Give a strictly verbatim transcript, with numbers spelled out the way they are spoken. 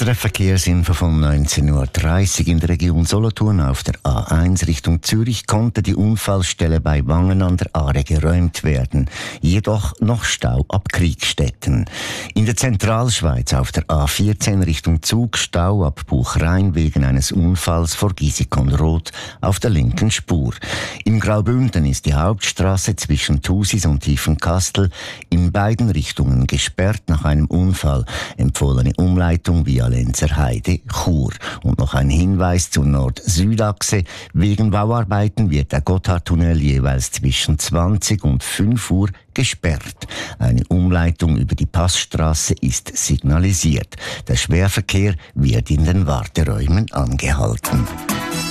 S R F Verkehrsinfo von neunzehn Uhr dreißig in der Region Solothurn auf der A eins Richtung Zürich konnte die Unfallstelle bei Wangen an der Aare geräumt werden. Jedoch noch Stau ab Kriegstetten. In der Zentralschweiz auf der A vierzehn Richtung Zug Stau ab Buchrein wegen eines Unfalls vor Gisikon-Roth auf der linken Spur. Im Graubünden ist die Hauptstraße zwischen Thusis und Tiefenkastel in beiden Richtungen gesperrt nach einem Unfall. Empfohlene Umleitung via Lenzer Heide, Chur. Und noch ein Hinweis zur Nord-Süd-Achse. Wegen Bauarbeiten wird der Gotthardtunnel jeweils zwischen zwanzig und fünf Uhr gesperrt. Eine Umleitung über die Passstraße ist signalisiert. Der Schwerverkehr wird in den Warteräumen angehalten.